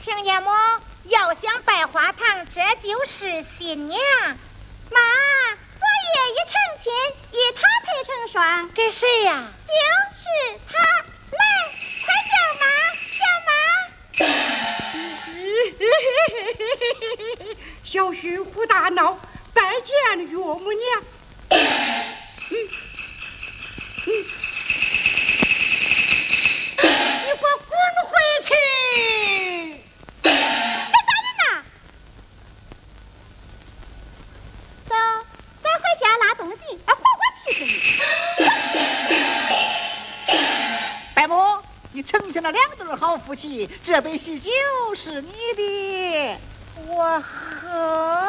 亲家母要想拜花堂，这就是新娘。 妈，昨夜一成亲，与他配成双。 给谁呀？ 就是他。来，快叫妈，叫妈！小婿胡大闹，拜见岳母娘。你给我滚回去！ 别打人呐！走，咱回家拉东西，活活气死你！ 伯母，你成全了2对好夫妻，这杯喜酒是你的。 我喝。